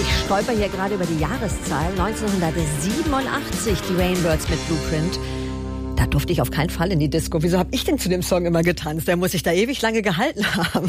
Ich stolper hier gerade über die Jahreszahl. 1987, die Rainbirds mit Blueprint. Da durfte ich auf keinen Fall in die Disco. Wieso habe ich denn zu dem Song immer getanzt? Der muss sich da ewig lange gehalten haben.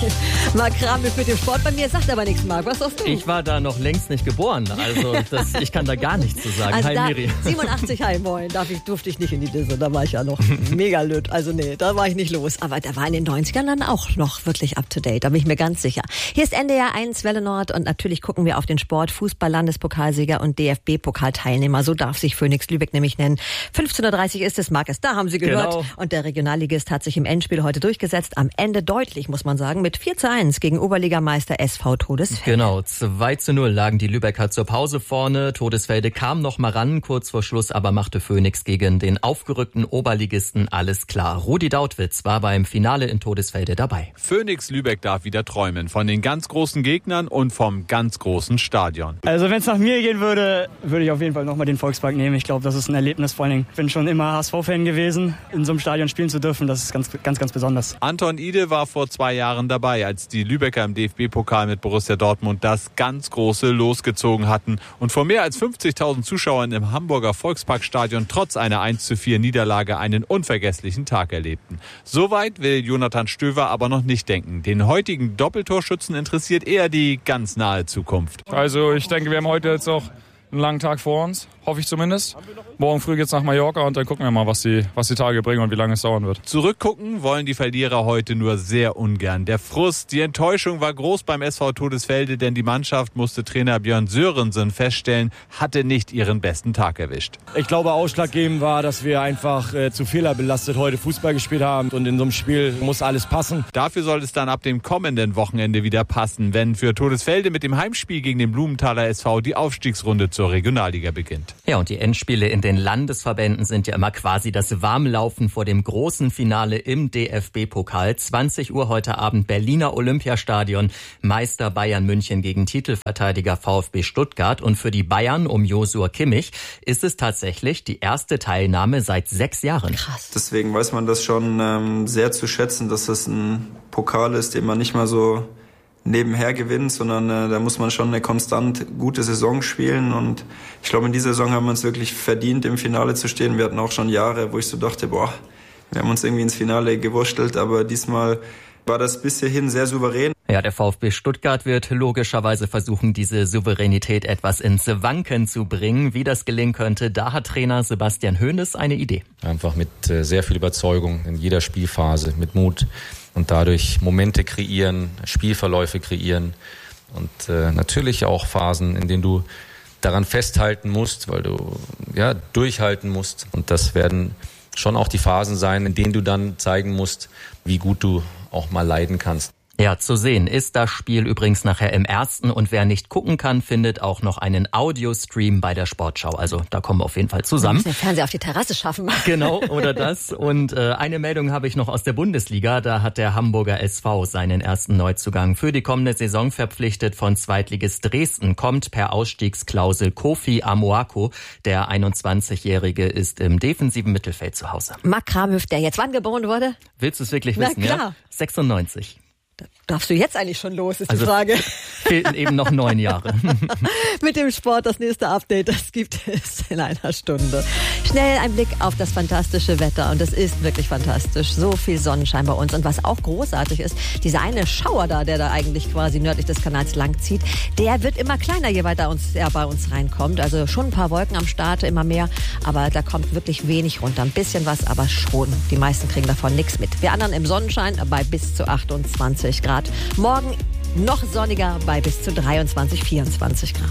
Marc Kramif mit dem Sport bei mir, sagt aber nichts, Marc. Was sagst du? Ich war da noch längst nicht geboren. Also ich kann da gar nichts zu sagen. Also hi, Miri. 87, hi, moin. Durfte ich nicht in die Disco. Da war ich ja noch mega lütt. Also nee, da war ich nicht los. Aber der war in den 90ern dann auch noch wirklich up to date. Da bin ich mir ganz sicher. Hier ist NDR 1 Welle Nord und natürlich gucken wir auf den Sport. Fußball-Landespokalsieger und DFB-Pokalteilnehmer. So darf sich Phoenix Lübeck nämlich nennen. 15:30 Uhr ist es, Marc, da haben Sie gehört. Genau. Und der Regionalligist hat sich im Endspiel heute durchgesetzt. Am Ende deutlich, muss man sagen, mit 4:1 gegen Oberligameister SV Todesfelde. Genau, 2:0 lagen die Lübecker zur Pause vorne. Todesfelde kam noch mal ran, kurz vor Schluss aber machte Phoenix gegen den aufgerückten Oberligisten alles klar. Rudi Dautwitz war beim Finale in Todesfelde dabei. Phoenix Lübeck darf wieder träumen von den ganz großen Gegnern und vom ganz großen Stadion. Also wenn es nach mir gehen würde, würde ich auf jeden Fall nochmal den Volkspark nehmen. Ich glaube, das ist ein Erlebnis. Vor allen Dingen, ich bin schon immer HSV-Fan gewesen. In so einem Stadion spielen zu dürfen, das ist ganz besonders. Anton Ide war vor 2 Jahren dabei, als die Lübecker im DFB-Pokal mit Borussia Dortmund das ganz große losgezogen hatten und vor mehr als 50.000 Zuschauern im Hamburger Volksparkstadion trotz einer 1:4 Niederlage einen unvergesslichen Tag erlebten. Soweit will Jonathan Stöver aber noch nicht denken. Den heutigen Doppeltorschützen interessiert eher die ganz nahe Zukunft. Also ich denke, wir haben heute jetzt auch einen langen Tag vor uns, hoffe ich zumindest. Morgen früh geht's nach Mallorca und dann gucken wir mal, was die Tage bringen und wie lange es dauern wird. Zurückgucken wollen die Verlierer heute nur sehr ungern. Der Frust, die Enttäuschung war groß beim SV Todesfelde, denn die Mannschaft, musste Trainer Björn Sörensen feststellen, hatte nicht ihren besten Tag erwischt. Ich glaube, ausschlaggebend war, dass wir einfach zu fehlerbelastet heute Fußball gespielt haben und in so einem Spiel muss alles passen. Dafür soll es dann ab dem kommenden Wochenende wieder passen, wenn für Todesfelde mit dem Heimspiel gegen den Blumenthaler SV die Aufstiegsrunde zur Regionalliga beginnt. Ja, und die Endspiele in den Landesverbänden sind ja immer quasi das Warmlaufen vor dem großen Finale im DFB-Pokal. 20 Uhr heute Abend Berliner Olympiastadion. Meister Bayern München gegen Titelverteidiger VfB Stuttgart. Und für die Bayern um Joshua Kimmich ist es tatsächlich die erste Teilnahme seit 6 Jahren. Krass. Deswegen weiß man das schon sehr zu schätzen, dass das ein Pokal ist, den man nicht mal so nebenher gewinnt, sondern da muss man schon eine konstant gute Saison spielen und ich glaube, in dieser Saison haben wir uns wirklich verdient, im Finale zu stehen. Wir hatten auch schon Jahre, wo ich so dachte, wir haben uns irgendwie ins Finale gewurstelt, aber diesmal war das bis hierhin sehr souverän. Ja, der VfB Stuttgart wird logischerweise versuchen, diese Souveränität etwas ins Wanken zu bringen. Wie das gelingen könnte, da hat Trainer Sebastian Hoeneß eine Idee. Einfach mit sehr viel Überzeugung in jeder Spielphase, mit Mut und dadurch Momente kreieren, Spielverläufe kreieren und natürlich auch Phasen, in denen du daran festhalten musst, weil du durchhalten musst. Und das werden schon auch die Phasen sein, in denen du dann zeigen musst, wie gut du auch mal leiden kannst. Ja, zu sehen ist das Spiel übrigens nachher im Ersten und wer nicht gucken kann, findet auch noch einen Audiostream bei der Sportschau. Also da kommen wir auf jeden Fall zusammen. Wir müssen den Fernseher auf die Terrasse schaffen. Genau, oder das. Und eine Meldung habe ich noch aus der Bundesliga. Da hat der Hamburger SV seinen ersten Neuzugang für die kommende Saison verpflichtet. Von Zweitligist Dresden kommt per Ausstiegsklausel Kofi Amoako. Der 21-Jährige ist im defensiven Mittelfeld zu Hause. Marc Kramif, der jetzt wann geboren wurde? Willst du es wirklich Na wissen? klar. Ja? 96. Darfst du jetzt eigentlich schon los, ist also die Frage. Fehlten eben noch 9 Jahre. Mit dem Sport das nächste Update, das gibt es in einer Stunde. Schnell ein Blick auf das fantastische Wetter und es ist wirklich fantastisch. So viel Sonnenschein bei uns und was auch großartig ist, dieser eine Schauer da, der da eigentlich quasi nördlich des Kanals lang zieht, der wird immer kleiner, je weiter er bei uns reinkommt. Also schon ein paar Wolken am Start, immer mehr, aber da kommt wirklich wenig runter. Ein bisschen was, aber schon. Die meisten kriegen davon nichts mit. Wir anderen im Sonnenschein bei bis zu 28 Grad. Morgen noch sonniger bei bis zu 23, 24 Grad.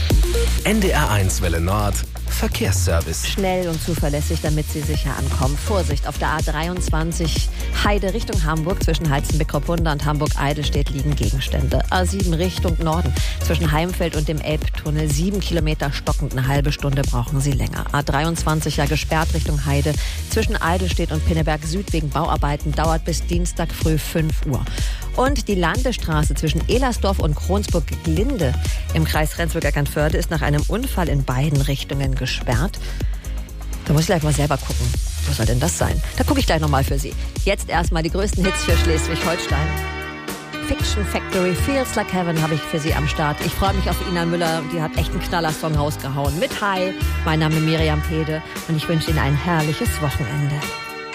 NDR 1 Welle Nord Verkehrsservice. Schnell und zuverlässig, damit Sie sicher ankommen. Vorsicht, auf der A23 Heide Richtung Hamburg zwischen Heizenbeck-Kropunda und Hamburg-Eidelstedt liegen Gegenstände. A7 Richtung Norden zwischen Heimfeld und dem Elbtunnel 7 Kilometer stockend, eine halbe Stunde brauchen Sie länger. A23 ja gesperrt Richtung Heide zwischen Eidelstedt und Pinneberg Süd wegen Bauarbeiten, dauert bis Dienstag früh 5 Uhr. Und die Landesstraße zwischen Ehlersdorf und Kronsburg-Glinde im Kreis Rendsburg-Eckernförde ist nach einem Unfall in beiden Richtungen gesperrt. Da muss ich gleich mal selber gucken. Wo soll denn das sein? Da gucke ich gleich nochmal für Sie. Jetzt erstmal die größten Hits für Schleswig-Holstein. Fiction Factory, Feels Like Heaven habe ich für Sie am Start. Ich freue mich auf Ina Müller, die hat echt einen Knallersong rausgehauen. Mit Hi, mein Name Miriam Pede und ich wünsche Ihnen ein herrliches Wochenende.